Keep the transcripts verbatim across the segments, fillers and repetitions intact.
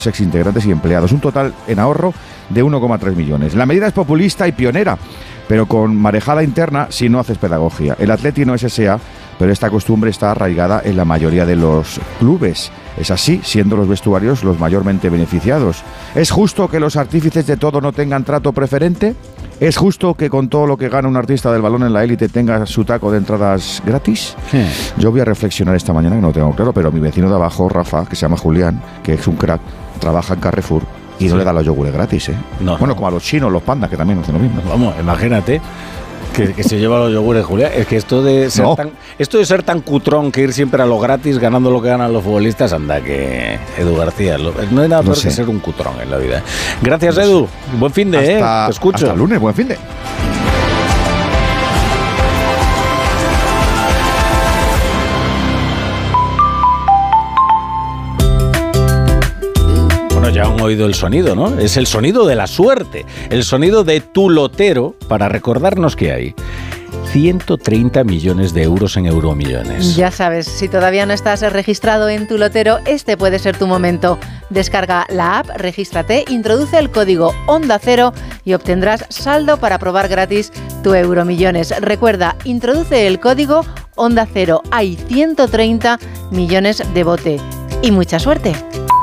exintegrantes y empleados. Un total en ahorro de uno coma tres millones. La medida es populista y pionera, pero con marejada interna si no haces pedagogía. El Atleti no es S A, pero esta costumbre está arraigada en la mayoría de los clubes. Es así, siendo los vestuarios los mayormente beneficiados. ¿Es justo que los artífices de todo no tengan trato preferente? ¿Es justo que con todo lo que gana un artista del balón en la élite tenga su taco de entradas gratis? Sí. Yo voy a reflexionar esta mañana, que no lo tengo claro, pero mi vecino de abajo, Rafa, que se llama Julián, que es un crack, trabaja en Carrefour y no sí. le da los yogures gratis, ¿eh? No, bueno, no. Como a los chinos, los pandas, que también hacen lo mismo. Vamos, imagínate. Que, que se lleva los yogures, Julián. Es que esto de ser no. tan esto de ser tan cutrón que ir siempre a lo gratis ganando lo que ganan los futbolistas, anda que Edu García, lo, no hay nada peor no sé. que ser un cutrón en la vida. Gracias, no Edu. Sé. Buen fin de, hasta, eh. Te escucho. Hasta el lunes, buen fin de. Ya han oído el sonido, ¿no? Es el sonido de la suerte, el sonido de tu lotero para recordarnos que hay ciento treinta millones de euros en Euromillones. Ya sabes, si todavía no estás registrado en tu lotero, este puede ser tu momento. Descarga la app, regístrate, introduce el código Onda Cero y obtendrás saldo para probar gratis tu Euromillones. Recuerda, introduce el código Onda Cero. Hay ciento treinta millones de bote. Y mucha suerte.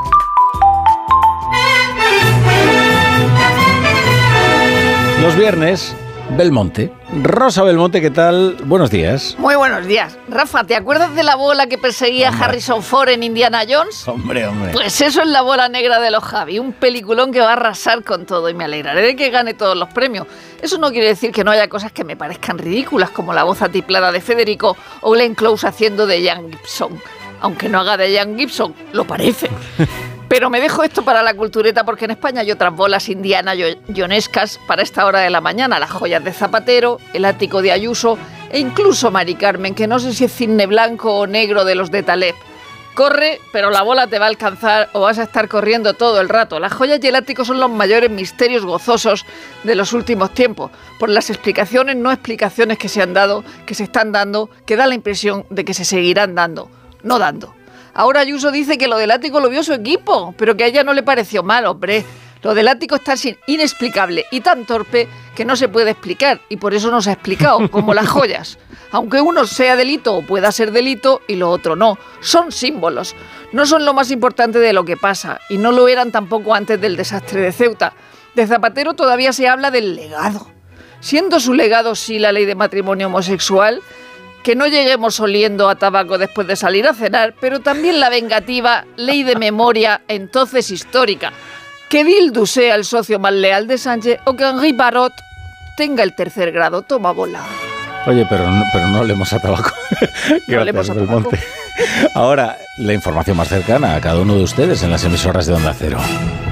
Los viernes, Belmonte. Rosa Belmonte, ¿qué tal? Buenos días. Muy buenos días. Rafa, ¿te acuerdas de la bola que perseguía hombre. Harrison Ford en Indiana Jones? Hombre, hombre. Pues eso es La bola negra de los Javi, un peliculón que va a arrasar con todo y me alegraré de que gane todos los premios. Eso no quiere decir que no haya cosas que me parezcan ridículas, como la voz atiplada de Federico o Glenn Close haciendo de Ian Gibson. Aunque no haga de Ian Gibson, lo parece. Pero me dejo esto para la cultureta porque en España hay otras bolas indiana-jonescas para esta hora de la mañana. Las joyas de Zapatero, el ático de Ayuso e incluso Mari Carmen, que no sé si es cisne blanco o negro de los de Taleb. Corre, pero la bola te va a alcanzar o vas a estar corriendo todo el rato. Las joyas y el ático son los mayores misterios gozosos de los últimos tiempos, por las explicaciones, no explicaciones que se han dado, que se están dando, que da la impresión de que se seguirán dando, no dando. Ahora Ayuso dice que lo del ático lo vio su equipo, pero que a ella no le pareció mal, hombre. Lo del ático es tan inexplicable y tan torpe que no se puede explicar, y por eso no se ha explicado, como las joyas. Aunque uno sea delito o pueda ser delito y lo otro no, son símbolos. No son lo más importante de lo que pasa, y no lo eran tampoco antes del desastre de Ceuta. De Zapatero todavía se habla del legado. Siendo su legado sí la ley de matrimonio homosexual, que no lleguemos oliendo a tabaco después de salir a cenar, pero también la vengativa ley de memoria, entonces histórica. Que Bildu sea el socio más leal de Sánchez o que Henri Parot tenga el tercer grado. Toma bola. Oye, pero no, pero no hablemos a tabaco. No hablemos a tabaco. Ahora, la información más cercana a cada uno de ustedes en las emisoras de Onda Cero.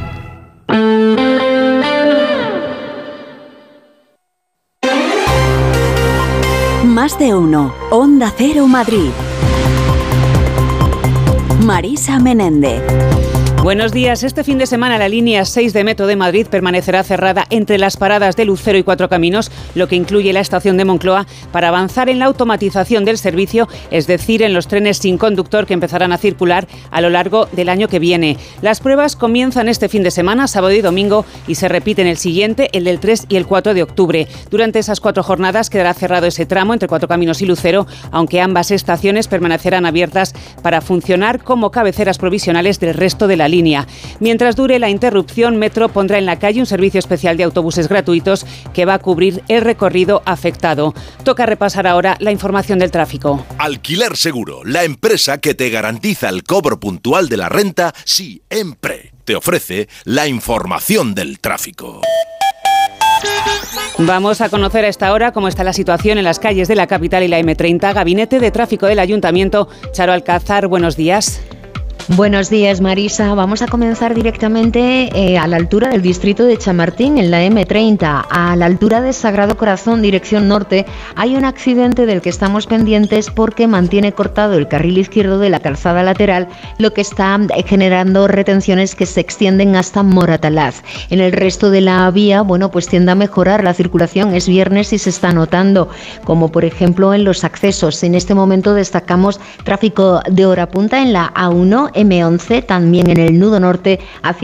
Más de uno. Onda Cero Madrid. Marisa Menéndez. Buenos días. Este fin de semana la línea seis de Metro de Madrid permanecerá cerrada entre las paradas de Lucero y Cuatro Caminos, lo que incluye la estación de Moncloa, para avanzar en la automatización del servicio, es decir, en los trenes sin conductor que empezarán a circular a lo largo del año que viene. Las pruebas comienzan este fin de semana, sábado y domingo, y se repiten el siguiente, el del tres y el cuatro de octubre. Durante esas cuatro jornadas quedará cerrado ese tramo entre Cuatro Caminos y Lucero, aunque ambas estaciones permanecerán abiertas para funcionar como cabeceras provisionales del resto de la línea. Mientras dure la interrupción, Metro pondrá en la calle un servicio especial de autobuses gratuitos que va a cubrir el recorrido afectado. Toca repasar ahora la información del tráfico. Alquiler Seguro, la empresa que te garantiza el cobro puntual de la renta siempre. Te ofrece la información del tráfico. Vamos a conocer a esta hora cómo está la situación en las calles de la capital y la eme treinta. Gabinete de Tráfico del Ayuntamiento. Charo Alcázar, buenos días. Buenos días, Marisa. Vamos a comenzar directamente eh, a la altura del distrito de Chamartín, en la eme treinta. A la altura de Sagrado Corazón, dirección norte, hay un accidente del que estamos pendientes porque mantiene cortado el carril izquierdo de la calzada lateral, lo que está generando retenciones que se extienden hasta Moratalaz. En el resto de la vía, bueno, pues tiende a mejorar la circulación. Es viernes y se está notando, como por ejemplo en los accesos. En este momento destacamos tráfico de hora punta en la A uno, eme once, también en el nudo norte hacia